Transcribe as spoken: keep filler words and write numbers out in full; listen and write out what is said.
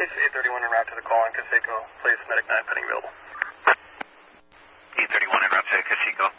Base eight thirty-one en route to the call on Conseco. Please, Medic nine pending available. eight thirty-one en route to Conseco.